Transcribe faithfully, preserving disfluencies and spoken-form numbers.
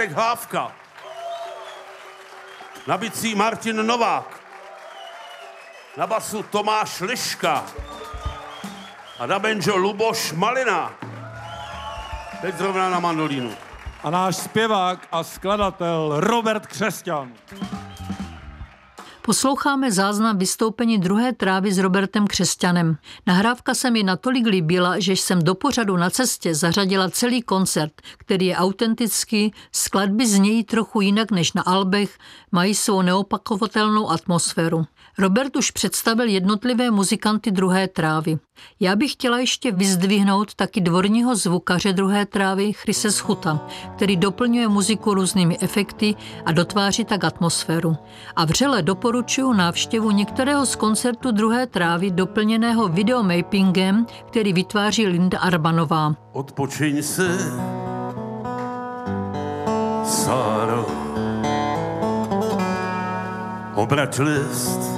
Marek Hlávka. Na bicí Martin Novák. Na basu Tomáš Liška. A na banjo Luboš Malina. Teď zrovna na mandolínu. A náš zpěvák a skladatel Robert Křesťan. Posloucháme záznam vystoupení druhé trávy s Robertem Křesťanem. Nahrávka se mi natolik líbila, že jsem do pořadu Na cestě zařadila celý koncert, který je autentický, skladby znějí trochu jinak než na albech, mají svou neopakovatelnou atmosféru. Robert už představil jednotlivé muzikanty druhé trávy. Já bych chtěla ještě vyzdvihnout taky dvorního zvukaře druhé trávy Chrise Schuta, který doplňuje muziku různými efekty a dotváří tak atmosféru. A vřele doporučuji návštěvu některého z koncertů druhé trávy doplněného videomappingem, který vytváří Linda Arbanová. Odpočiň si, Sáro, obrať list